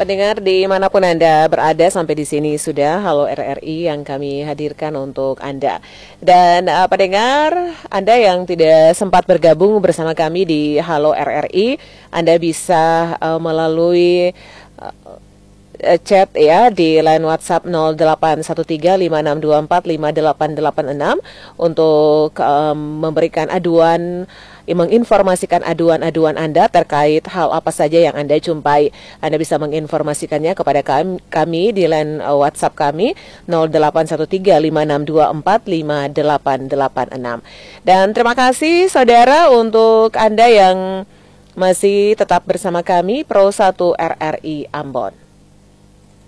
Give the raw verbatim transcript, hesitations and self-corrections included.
pendengar dimanapun Anda berada, sampai di sini sudah Halo R R I yang kami hadirkan untuk Anda. Dan uh, pendengar, Anda yang tidak sempat bergabung bersama kami di Halo R R I, Anda bisa uh, melalui uh, chat ya di line WhatsApp nol delapan satu tiga lima enam dua empat lima delapan delapan enam untuk um, memberikan aduan, menginformasikan aduan-aduan Anda terkait hal apa saja yang Anda jumpai. Anda bisa menginformasikannya kepada kami, kami di line uh, WhatsApp kami nol delapan satu tiga lima enam dua empat lima delapan delapan enam. Dan terima kasih saudara untuk Anda yang masih tetap bersama kami Pro satu R R I Ambon.